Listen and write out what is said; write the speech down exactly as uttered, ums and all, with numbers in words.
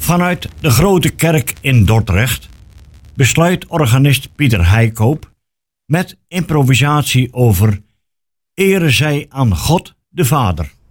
Vanuit de Grote Kerk in Dordrecht besluit organist Pieter Heikoop met improvisatie over Ere zij aan God de Vader.